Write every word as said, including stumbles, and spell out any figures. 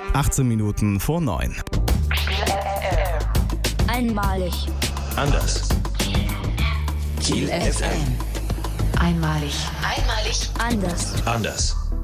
achtzehn Minuten vor neun. Einmalig. Anders. Kiel F M. Einmalig. Einmalig. Anders. Anders.